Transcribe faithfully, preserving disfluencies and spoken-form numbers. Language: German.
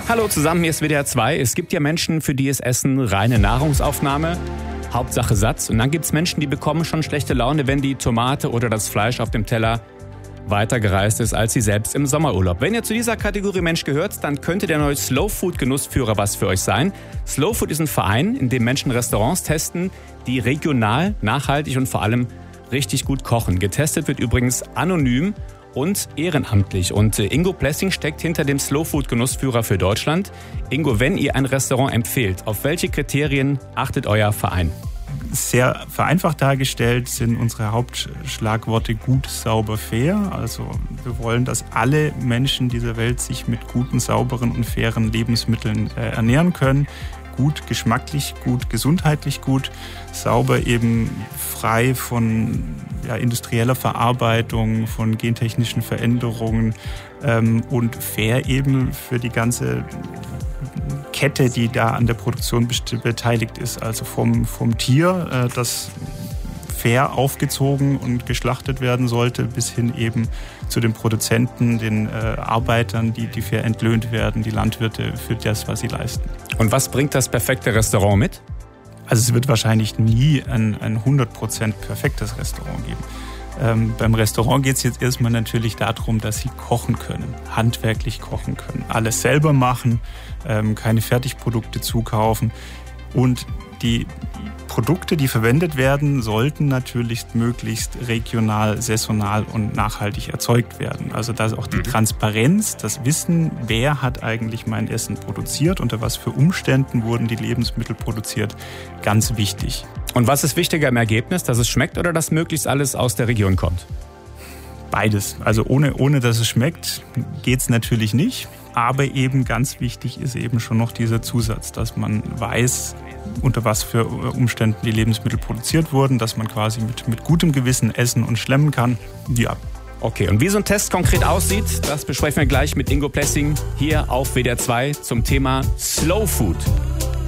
Hallo zusammen, hier ist W D R zwei. Es gibt ja Menschen, für die ist Essen reine Nahrungsaufnahme, Hauptsache Satz. Und dann gibt es Menschen, die bekommen schon schlechte Laune, wenn die Tomate oder das Fleisch auf dem Teller weitergereist ist als sie selbst im Sommerurlaub. Wenn ihr zu dieser Kategorie Mensch gehört, dann könnte der neue Slow Food Genussführer was für euch sein. Slow Food ist ein Verein, in dem Menschen Restaurants testen, die regional, nachhaltig und vor allem richtig gut kochen. Getestet wird übrigens anonym und ehrenamtlich. Und Ingo Plessing steckt hinter dem Slow Food Genussführer für Deutschland. Ingo, wenn ihr ein Restaurant empfehlt, auf welche Kriterien achtet euer Verein? Sehr vereinfacht dargestellt sind unsere Hauptschlagworte gut, sauber, fair. Also wir wollen, dass alle Menschen dieser Welt sich mit guten, sauberen und fairen Lebensmitteln äh, ernähren können. Gut geschmacklich, gut gesundheitlich gut, sauber eben frei von ja, industrieller Verarbeitung, von gentechnischen Veränderungen ähm, und fair eben für die ganze Kette, die da an der Produktion beteiligt ist. Also vom, vom Tier, äh, das fair aufgezogen und geschlachtet werden sollte, bis hin eben zu den Produzenten, den äh, Arbeitern, die, die fair entlöhnt werden, die Landwirte für das, was sie leisten. Und was bringt das perfekte Restaurant mit? Also es wird wahrscheinlich nie ein, ein hundert Prozent perfektes Restaurant geben. Ähm, beim Restaurant geht es jetzt erstmal natürlich darum, dass sie kochen können, handwerklich kochen können, alles selber machen, ähm, keine Fertigprodukte zukaufen und die Produkte, die verwendet werden, sollten natürlich möglichst regional, saisonal und nachhaltig erzeugt werden. Also da ist auch die Transparenz, das Wissen, wer hat eigentlich mein Essen produziert, unter was für Umständen wurden die Lebensmittel produziert, ganz wichtig. Und was ist wichtiger im Ergebnis, dass es schmeckt oder dass möglichst alles aus der Region kommt? Beides. Also ohne, ohne dass es schmeckt, geht es natürlich nicht. Aber eben ganz wichtig ist eben schon noch dieser Zusatz, dass man weiß, unter was für Umständen die Lebensmittel produziert wurden, dass man quasi mit, mit gutem Gewissen essen und schlemmen kann. Ja. Okay, und wie so ein Test konkret aussieht, das besprechen wir gleich mit Ingo Plessing hier auf W D R zwei zum Thema Slow Food.